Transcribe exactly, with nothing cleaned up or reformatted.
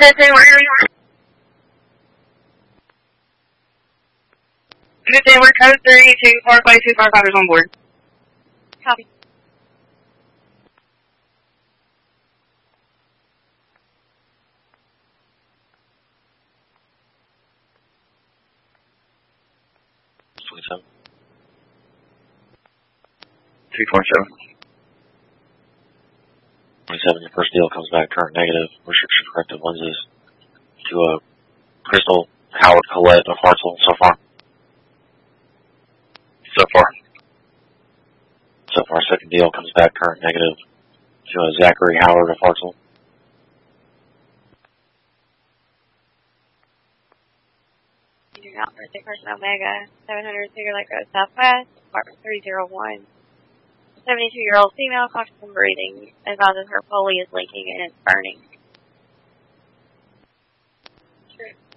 Good day, where are you? Good day, we're code three, two, four, five, two, firefighters on board. Copy. twenty-seven. two four seven. twenty-seven, your first deal comes back current negative. Restriction corrective lenses to uh, Crystal, Howard, Colette, of Hartsel so far. So far. So far, second deal comes back current negative to uh, Zachary, Howard, of Hartsel. You're not for six person Omega, seven hundred Cedar Lake Road Southwest, apartment three oh one. seventy-two-year-old female, cautious in breathing, advises her pulley is leaking and it's burning. Sure.